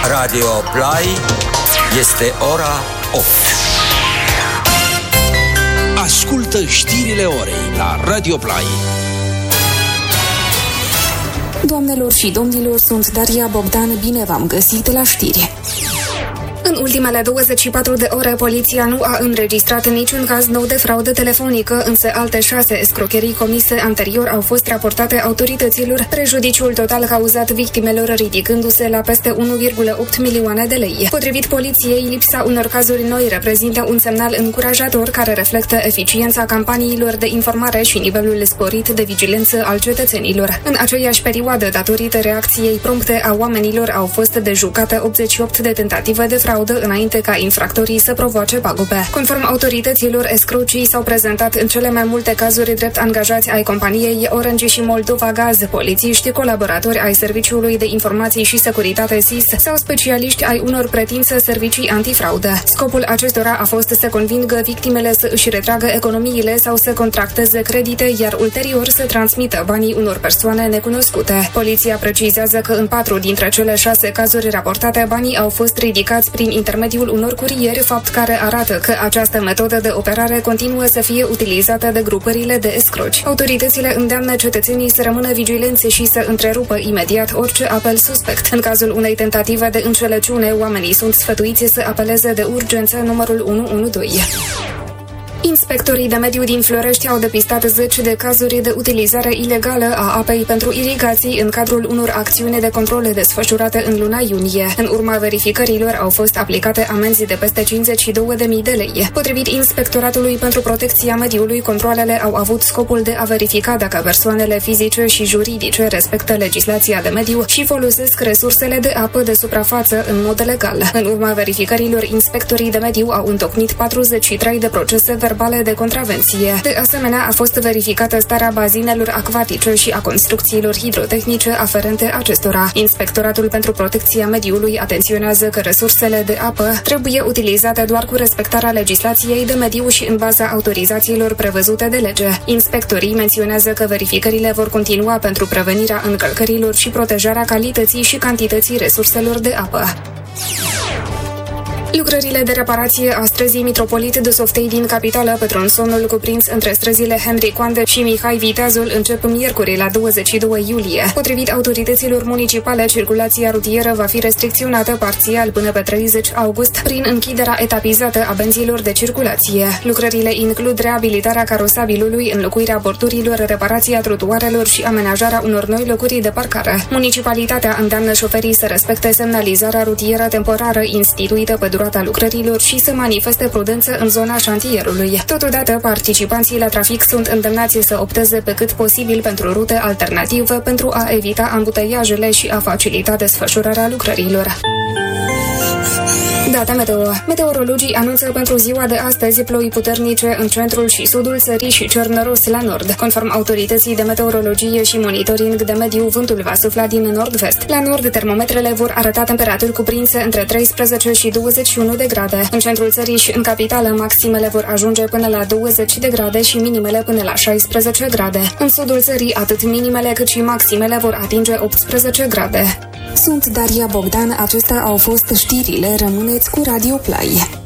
Radio Play este ora 8. Ascultă știrile orei la Radio Play. Doamnelor și domnilor, sunt Daria Bogdan, bine v-am găsit la știri. În ultimele 24 de ore, poliția nu a înregistrat niciun caz nou de fraudă telefonică, însă alte 6 escrocherii comise anterior au fost raportate autorităților, prejudiciul total cauzat victimelor ridicându-se la peste 1,8 milioane de lei. Potrivit poliției, lipsa unor cazuri noi reprezintă un semnal încurajator care reflectă eficiența campaniilor de informare și nivelul sporit de vigilență al cetățenilor. În aceeași perioadă, datorită reacției prompte a oamenilor, au fost dejucate 88 de tentative de fraudă înainte ca infractorii să provoace pagube. Conform autorităților, escrocii s-au prezentat în cele mai multe cazuri drept angajați ai companiei Orange și Moldova Gaz, polițiști, colaboratori ai Serviciului de Informații și Securitate SIS sau specialiști ai unor pretinse servicii antifraudă. Scopul acestora a fost să convingă victimele să își retragă economiile sau să contracteze credite, iar ulterior să transmită banii unor persoane necunoscute. Poliția precizează că în 4 dintre cele 6 cazuri raportate, banii au fost ridicați prin intermediul unor curieri, fapt care arată că această metodă de operare continuă să fie utilizată de grupările de escroci. Autoritățile îndeamnă cetățenii să rămână vigilenți și să întrerupă imediat orice apel suspect. În cazul unei tentative de înșelăciune, oamenii sunt sfătuiți să apeleze de urgență numărul 112. Inspectorii de mediu din Florești au depistat 10 de cazuri de utilizare ilegală a apei pentru irigații în cadrul unor acțiuni de controle desfășurate în luna iunie. În urma verificărilor au fost aplicate amenzi de peste 52.000 de lei. Potrivit Inspectoratului pentru Protecția Mediului, controalele au avut scopul de a verifica dacă persoanele fizice și juridice respectă legislația de mediu și folosesc resursele de apă de suprafață în mod legal. În urma verificărilor, inspectorii de mediu au întocmit 43 de procese verbale de contravenție. De asemenea, a fost verificată starea bazinelor acvatice și a construcțiilor hidrotehnice aferente acestora. Inspectoratul pentru Protecția Mediului atenționează că resursele de apă trebuie utilizate doar cu respectarea legislației de mediu și în baza autorizațiilor prevăzute de lege. Inspectorii menționează că verificările vor continua pentru prevenirea încălcărilor și protejarea calității și cantității resurselor de apă. Lucrările de reparație a străzii Mitropolit de Softei din capitală pe tronsonul cuprins între străzile Henri Coandă și Mihai Viteazul încep miercuri la 22 iulie. Potrivit autorităților municipale, circulația rutieră va fi restricționată parțial până pe 30 august prin închiderea etapizată a benzilor de circulație. Lucrările includ reabilitarea carosabilului, înlocuirea bordurilor, reparația trotuarelor și amenajarea unor noi locuri de parcare. Municipalitatea îndeamnă șoferii să respecte semnalizarea rutieră temporară instituită pe durata lucrărilor și să manifeste prudență în zona șantierului. Totodată, participanții la trafic sunt îndemnați să opteze pe cât posibil pentru rute alternative pentru a evita ambuteiajele și a facilita desfășurarea lucrărilor. Data meteo. Meteorologii anunță pentru ziua de astăzi ploi puternice în centrul și sudul țării și cer năros la nord. Conform autorității de meteorologie și monitoring de mediu, vântul va sufla din nord-vest. La nord, termometrele vor arăta temperaturi cuprinse între 13 și 21 de grade. În centrul țării și în capitală, maximele vor ajunge până la 20 de grade și minimele până la 16 grade. În sudul țării, atât minimele cât și maximele vor atinge 18 grade. Sunt Daria Bogdan, acestea au fost știrile, rămâneți cu Radio Play.